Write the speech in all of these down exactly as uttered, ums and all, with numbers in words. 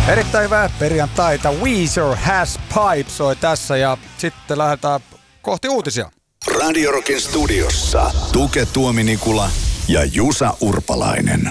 Erittäin hyvää perjantaita. Weezer Has Pipe soi tässä ja sitten lähdetään kohti uutisia. Radio Rockin studiossa Tuke Tuominikula ja Jusa Urpalainen.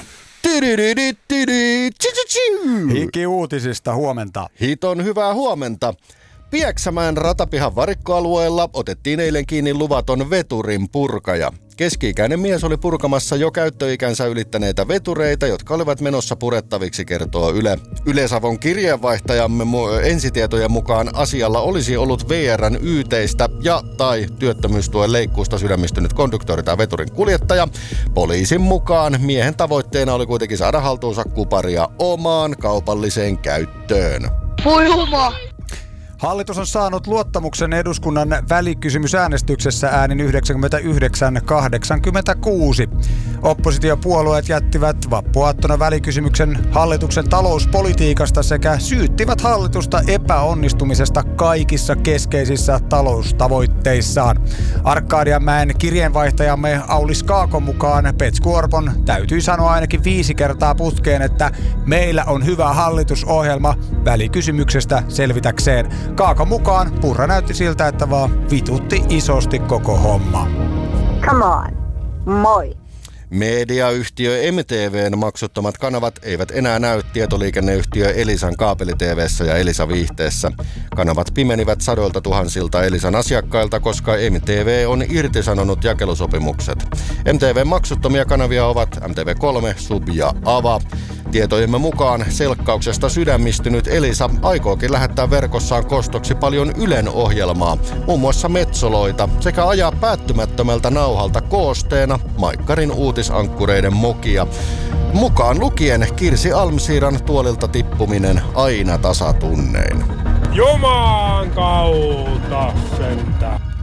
Hiki uutisista, huomenta. Hiton hyvää huomenta. Pieksämäen ratapihan varikkoalueella otettiin eilen kiinni luvaton veturin purkaja. Keski-ikäinen mies oli purkamassa jo käyttöikänsä ylittäneitä vetureita, jotka olivat menossa purettaviksi, kertoo Yle. Yle-Savon kirjeenvaihtajamme ensitietojen mukaan asialla olisi ollut V R:n yteistä ja tai työttömyystuen leikkuusta sydämistynyt konduktori tai veturin kuljettaja. Poliisin mukaan miehen tavoitteena oli kuitenkin saada haltuunsa kuparia omaan kaupalliseen käyttöön. Voi huma! Hallitus on saanut luottamuksen eduskunnan välikysymysäänestyksessä äänin yhdeksänkymmentäyhdeksän kahdeksankymmentäkuusi. Oppositiopuolueet jättivät vappuaattona välikysymyksen hallituksen talouspolitiikasta sekä syyttivät hallitusta epäonnistumisesta kaikissa keskeisissä taloustavoitteissaan. Arkadianmäen kirjeenvaihtajamme Aulis Kaakon mukaan Petsku Orpon täytyy sanoa ainakin viisi kertaa putkeen, että meillä on hyvä hallitusohjelma välikysymyksestä selvitäkseen. Kaakon mukaan Purra näytti siltä, että vaan vitutti isosti koko homma. Come on. Moi. Mediayhtiö M T V:n maksuttomat kanavat eivät enää näy tietoliikenneyhtiö Elisan kaapeli-tv:ssä ja Elisa-viihteessä. Kanavat pimenivät sadoilta tuhansilta Elisan asiakkailta, koska M T V on irtisanonut jakelusopimukset. M T V:n maksuttomia kanavia ovat M T V kolme, Sub ja Ava. Tietojemme mukaan selkkauksesta sydämistynyt Elisa aikookin lähettää verkossaan kostoksi paljon Ylen ohjelmaa, muun muassa Metsoloita, sekä ajaa päättymättömältä nauhalta koosteena Maikkarin uutisankkureiden mokia. Mukaan lukien Kirsi Almsiiran tuolilta tippuminen aina tasatunnein. Jumaan kautta sentä.